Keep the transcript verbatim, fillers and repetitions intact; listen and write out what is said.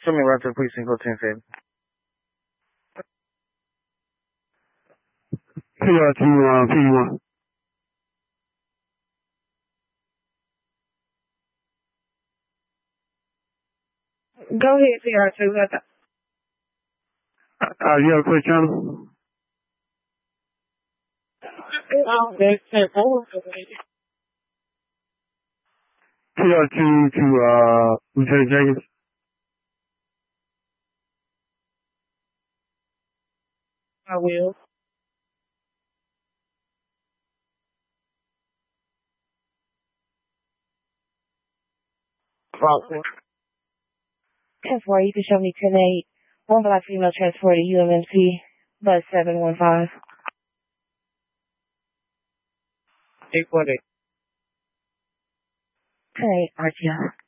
Show me around to the precinct, go ten seven. P R two, uh, P one. Go ahead, P R two. Uh, you have a quick channel? Oh, that's ten four. P R two to, uh, Lieutenant Jenkins. I will. ten four, you can show me ten eight. One black female transported U M M C, bus seven one five. eight one eight. ten eight, R T O.